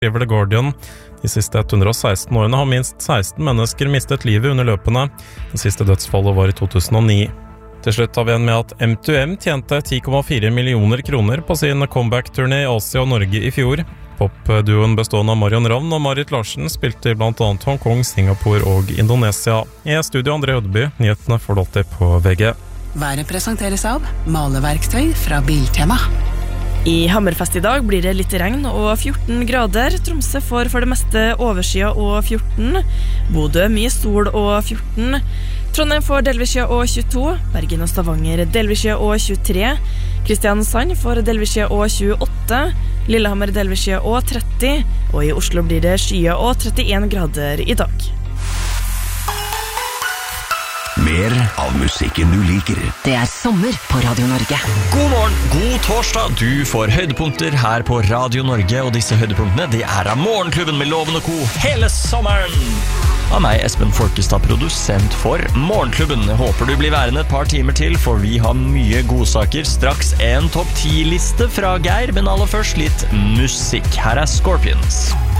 skriver The Guardian. De siste 116 årene har minst 16 mennesker mistet livet under løpene. Det siste dødsfallet var i 2009. Til slutt har vi en med at M2M tjente 10,4 millioner kroner på sin comeback-turné i Asia og Norge i fjor. Popduoen bestående av Marion Ravn og Marit Larsen spilte i blant annet Hongkong, Singapore og Indonesia. I studio André Ødeby, nyhetene får du alltid på VG. Været presenteres av maleverktøy fra Biltema. I Hammerfest i dag blir det litt regn og 14 grader. Tromsø får for det meste oversida og 14. Bodø mye sol og 14. Trondheim får delvissida og 22. Bergen og Stavanger delvissida og 23. Kristiansand får delvissida og 28. Lillehammer delvissida og 30. Og i Oslo blir det skya og 31 grader i dag. Mer av musikken du liker. Det sommer på Radio Norge. God morgen, god torsdag. Du får høydepunkter her på Radio Norge, og disse høydepunktene, de av Morgenklubben med Loven og Co. hele sommeren. Av meg, Espen Folkestad, produsent for Morgenklubben. Jeg håper du blir værende et par timer til, for vi har mye godsaker. Straks en topp 10-liste fra Geir, men aller først litt musikk. Her Scorpions.